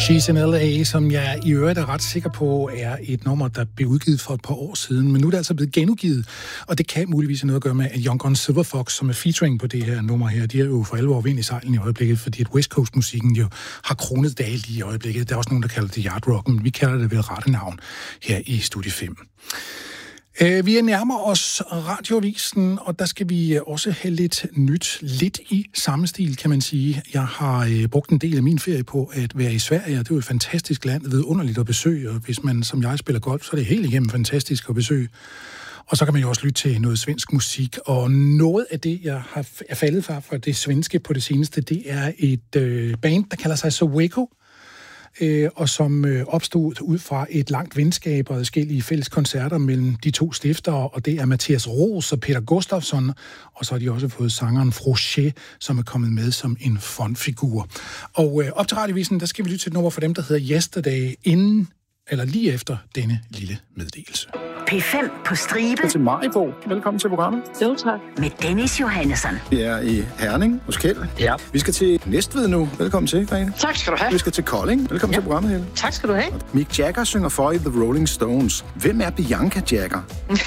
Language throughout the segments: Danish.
She's in L.A., som jeg i øvrigt er ret sikker på, er et nummer, der blev udgivet for et par år siden, men nu er det altså blevet genudgivet, og det kan muligvis have noget at gøre med, at Young Guns Silver Fox, som er featuring på det her nummer her, de er jo for alvor vind i sejlen i øjeblikket, fordi at West Coast-musikken jo har kronet dage lige i øjeblikket. Der er også nogen, der kalder det yard rock, men vi kalder det ved rette navn her i Studie 5. Vi er nærmer os radioavisen, og der skal vi også have lidt nyt, lidt i samme stil, kan man sige. Jeg har brugt en del af min ferie på at være i Sverige, og det er jo et fantastisk land, vidunderligt at besøge, og hvis man som jeg spiller golf, så er det helt igennem fantastisk at besøge. Og så kan man jo også lytte til noget svensk musik, og noget af det, jeg er faldet for det svenske på det seneste, det er et band, der kalder sig Soveko, og som opstod ud fra et langt venskab og adskillige fælles koncerter mellem de to stiftere, og det er Mathias Roos og Peter Gustafsson, og så har de også fået sangeren Frochet, som er kommet med som en frontfigur. Og op til radiovisen, der skal vi lytte til et nummer for dem, der hedder Yesterday, inden eller lige efter denne lille meddelelse. P5 på stribe. Til Maribo. Velkommen til programmet. Jo, tak. Med Dennis Johannesson. Vi er i Herning hos Kjeld. Ja. Vi skal til Næstved nu. Velkommen til, Grene. Tak skal du have. Vi skal til Kolding. Velkommen til programmet, Helle. Tak skal du have. Mick Jagger synger for i The Rolling Stones. Hvem er Bianca Jagger?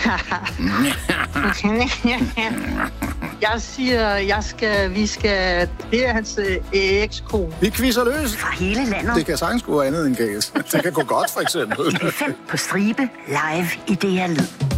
Jeg siger, vi skal... Det er hans ekskone. Vi quizzer løs. Fra hele landet. Det kan sagtens gå andet end gæs. Det kan gå godt, for eksempel. P5 på stribe. Live i DR Lyd.